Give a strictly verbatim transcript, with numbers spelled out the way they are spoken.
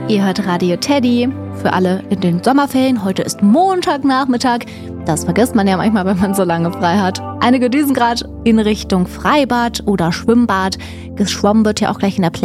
Ihr hört Radio Teddy. Für alle in den Sommerferien. Heute ist Montagnachmittag. Das vergisst man ja manchmal, wenn man so lange frei hat. Einige düsen gerade in Richtung Freibad oder Schwimmbad. Geschwommen wird ja auch gleich in der Play